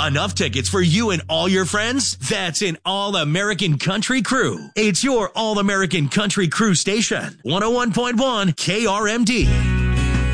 Enough tickets for you and all your friends? That's an All-American Country Crew. It's your All-American Country Crew station. 101.1 KRMD.